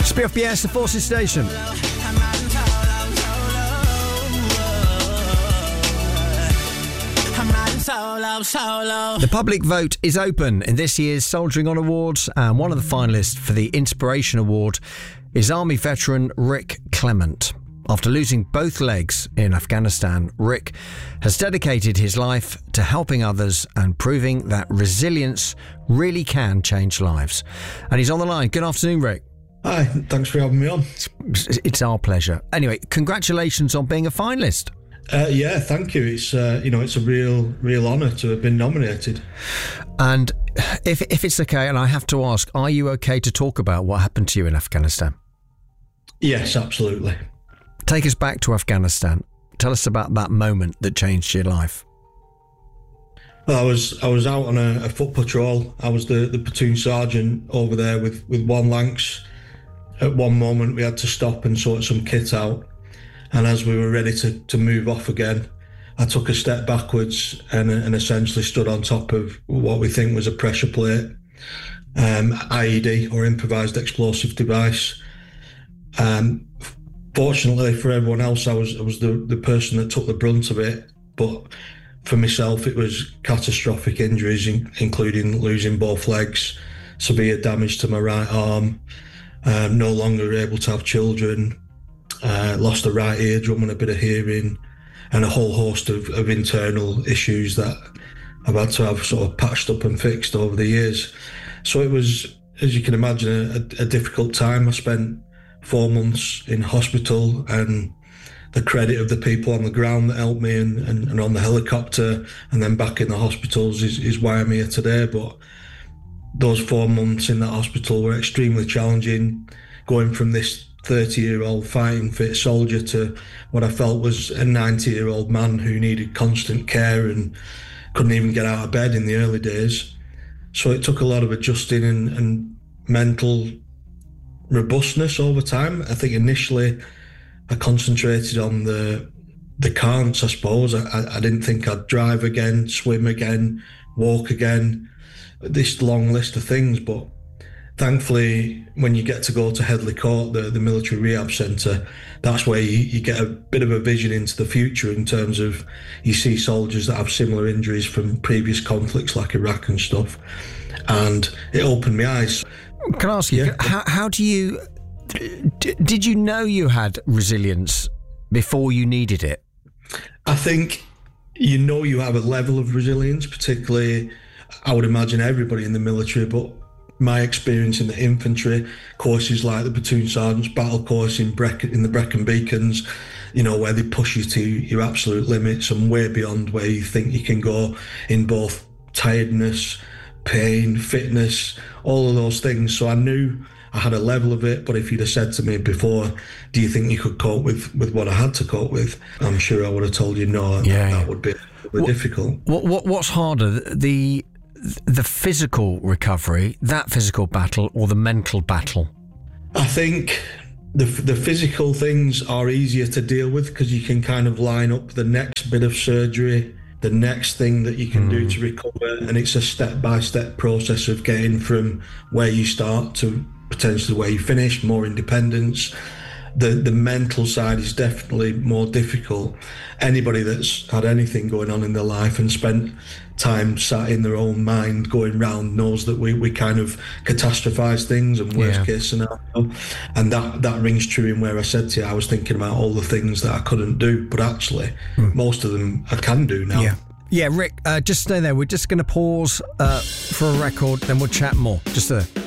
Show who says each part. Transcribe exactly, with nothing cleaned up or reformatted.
Speaker 1: Spear Off B S, the Forces Station. The public vote is open in this year's Soldiering On Awards, and one of the finalists for the Inspiration Award is Army veteran Rick Clement. After losing both legs in Afghanistan, Rick has dedicated his life to helping others and proving that resilience really can change lives. And he's on the line. Good afternoon, Rick.
Speaker 2: Hi, thanks for having me on.
Speaker 1: It's, it's our pleasure. Anyway, congratulations on being a finalist.
Speaker 2: Uh, yeah, thank you. It's uh, you know, it's a real, real honour to have been nominated.
Speaker 1: And if if it's okay, and I have to ask, are you okay to talk about what happened to you in Afghanistan?
Speaker 2: Yes, absolutely.
Speaker 1: Take us back to Afghanistan. Tell us about that moment that changed your life.
Speaker 2: Well, I was I was out on a, a foot patrol. I was the, the platoon sergeant over there with, with one Lancs. At one moment, we had to stop and sort some kit out. And as we were ready to, to move off again, I took a step backwards and, and essentially stood on top of what we think was a pressure plate, um, I E D, or improvised explosive device. Um, fortunately for everyone else, I was I was the, the person that took the brunt of it. But for myself, it was catastrophic injuries, in, including losing both legs, severe damage to my right arm, um, no longer able to have children, uh, lost a right eardrum and a bit of hearing, and a whole host of, of internal issues that I've had to have sort of patched up and fixed over the years. So it was, as you can imagine, a, a difficult time. I spent four months in hospital, and the credit of the people on the ground that helped me and, and, and on the helicopter and then back in the hospitals is, is why I'm here today. But those four months in that hospital were extremely challenging, going from this thirty-year-old fighting fit soldier to what I felt was a ninety-year-old man who needed constant care and couldn't even get out of bed in the early days. So it took a lot of adjusting and, and mental robustness over time. I think initially I concentrated on the the can'ts, I suppose. I, I didn't think I'd drive again, swim again, walk again, this long list of things. But thankfully, when you get to go to Headley Court, the, the military rehab centre, that's where you, you get a bit of a vision into the future in terms of you see soldiers that have similar injuries from previous conflicts like Iraq and stuff. And it opened my eyes.
Speaker 1: Can I ask you, yeah. how, how do you, d- did you know you had resilience before you needed it?
Speaker 2: I think you know you have a level of resilience, particularly, I would imagine everybody in the military, but my experience in the infantry, courses like the platoon sergeant's battle course in, Breck- in the Brecon Beacons, you know, where they push you to your absolute limits and way beyond where you think you can go in both tiredness, pain, fitness, all of those things. So I knew I had a level of it, but if you'd have said to me before, do you think you could cope with, with what I had to cope with? I'm sure I would have told you no,
Speaker 1: yeah.
Speaker 2: that would be what, difficult.
Speaker 1: What, what What's harder, the the physical recovery, that physical battle, or the mental battle?
Speaker 2: I think the the physical things are easier to deal with because you can kind of line up the next bit of surgery, the next thing that you can mm. do to recover, and it's a step-by-step process of getting from where you start to potentially where you finish, more independence. The the mental side is definitely more difficult. Anybody that's had anything going on in their life and spent time sat in their own mind going round knows that we, we kind of catastrophize things and worst yeah. case scenario. And that, that rings true in where I said to you, I was thinking about all the things that I couldn't do, but actually mm. most of them I can do now.
Speaker 1: Yeah, yeah Rick, uh, just stay there. We're just going to pause uh, for a record, then we'll chat more. Just there.